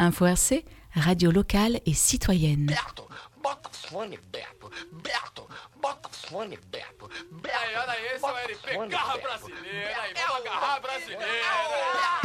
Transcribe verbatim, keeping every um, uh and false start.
Info R C, radio locale et citoyenne. Beto, bota fone, Beto. Beto, bota fone, Beto. Beto, Aí, olha aí, esse é o L P, fone, garra Beto. brasileira. Aí, É vamos o- agarrar a brasileira.